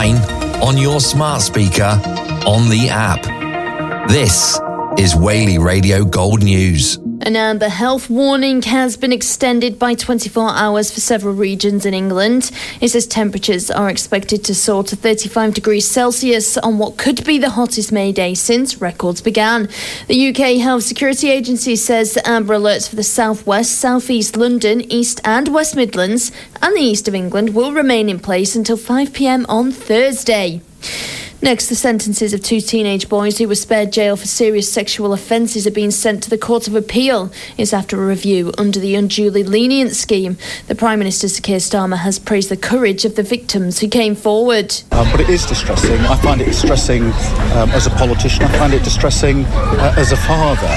online, on your smart speaker, on the app. This is Whaley Radio Gold News. An amber health warning has been extended by 24 hours for several regions in England. It says temperatures are expected to soar to 35 degrees Celsius on what could be the hottest May day since records began. The UK Health Security Agency says amber alerts for the South West, South East London, East and West Midlands and the East of England will remain in place until 5 p.m. on Thursday. Next, the sentences of two teenage boys who were spared jail for serious sexual offences are being sent to the Court of Appeal. It's after a review under the unduly lenient scheme. The Prime Minister, Sir Keir Starmer, has praised the courage of the victims who came forward. But it is distressing. I find it distressing as a politician. I find it distressing as a father.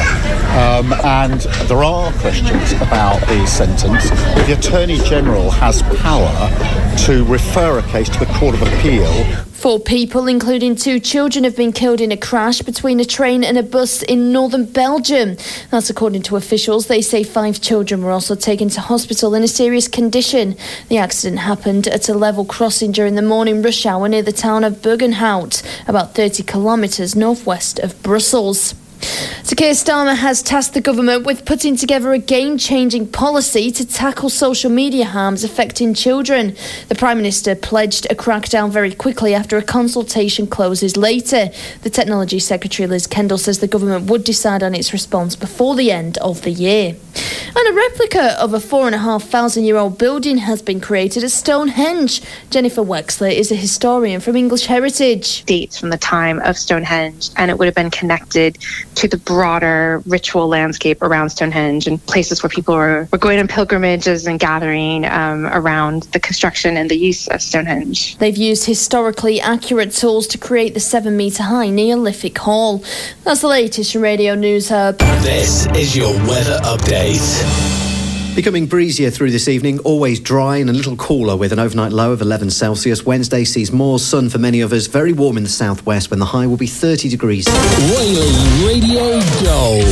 And there are questions about the sentence. The Attorney General has power to refer a case to the Court of Appeal. 4 people, including 2 children, have been killed in a crash between a train and a bus in northern Belgium. That's according to officials. They say 5 children were also taken to hospital in a serious condition. The accident happened at a level crossing during the morning rush hour near the town of Bergenhout, about 30 kilometres northwest of Brussels. Sir Keir Starmer has tasked the government with putting together a game-changing policy to tackle social media harms affecting children. The Prime Minister pledged a crackdown very quickly after a consultation closes later. The Technology Secretary Liz Kendall says the government would decide on its response before the end of the year. And a replica of a 4,500-year-old building has been created at Stonehenge. Jennifer Wexler is a historian from English Heritage. Dates from the time of Stonehenge, and it would have been connected to the broader ritual landscape around Stonehenge and places where people were going on pilgrimages and gathering around the construction and the use of Stonehenge. They've used historically accurate tools to create the 7-metre-high Neolithic Hall. That's the latest from Radio News Hub. This is your weather update. Becoming breezier through this evening, always dry and a little cooler with an overnight low of 11 Celsius. Wednesday sees more sun for many of us, very warm in the southwest when the high will be 30 degrees. Whaley Radio Gold.